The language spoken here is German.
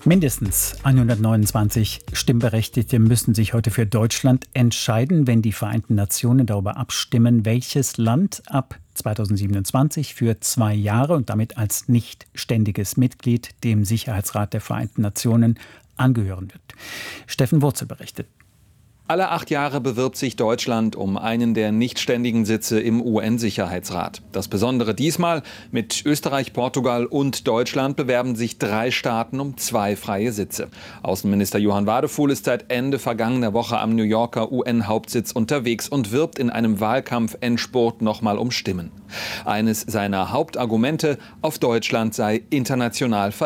Mindestens 129 Stimmberechtigte müssen sich heute für Deutschland entscheiden, wenn die Vereinten Nationen darüber abstimmen, welches Land ab 2027 für 2 Jahre und damit als nicht ständiges Mitglied dem Sicherheitsrat der Vereinten Nationen angehören wird. Steffen Wurzel berichtet. Alle 8 Jahre bewirbt sich Deutschland um einen der nichtständigen Sitze im UN-Sicherheitsrat. Das Besondere diesmal: mit Österreich, Portugal und Deutschland bewerben sich 3 Staaten um 2 freie Sitze. Außenminister Johann Wadefuhl ist seit Ende vergangener Woche am New Yorker UN-Hauptsitz unterwegs und wirbt in einem Wahlkampf-Endspurt nochmal um Stimmen. Eines seiner Hauptargumente: auf Deutschland sei international